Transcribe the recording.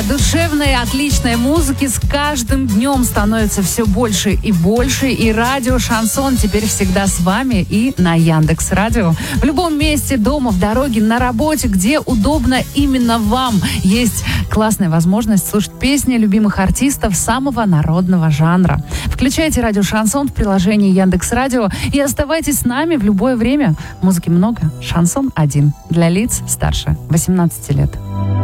душевной, отличной музыки с каждым днем становится все больше и больше. И радио «Шансон» теперь всегда с вами и на Яндекс.Радио. В любом месте, дома, в дороге, на работе, где удобно именно вам. Есть классная возможность слушать песни любимых артистов самого народного жанра. Включайте радио «Шансон» в приложении Яндекс.Радио и оставайтесь с нами в любое время. Музыки много. «Шансон» один. Для лиц старше 18 лет.